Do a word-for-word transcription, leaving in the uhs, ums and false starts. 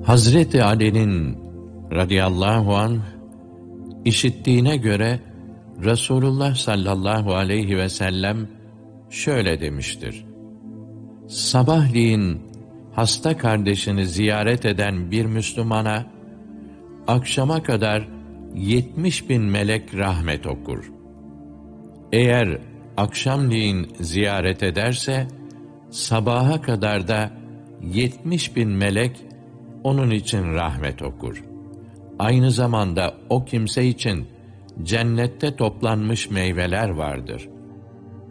Hazreti Ali'nin radıyallahu anh işittiğine göre Resulullah sallallahu aleyhi ve sellem şöyle demiştir: sabahleyin hasta kardeşini ziyaret eden bir Müslümana akşama kadar yetmiş bin melek rahmet okur. Eğer akşamleyin ziyaret ederse sabaha kadar da yetmiş bin melek onun için rahmet okur. Aynı zamanda o kimse için cennette toplanmış meyveler vardır.